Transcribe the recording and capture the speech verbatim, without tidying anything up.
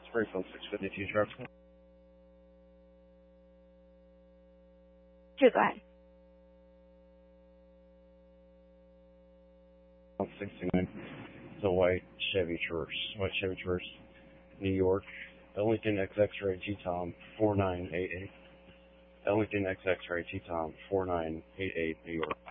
Springfield six fifty-two, driver. Sure, go ahead. sixty-nine. It's a white Chevy Traverse. White Chevy Traverse. New York. Ellington X X-ray T-Tom four nine eight eight. Ellington X X-ray T-Tom four nine eight eight, New York.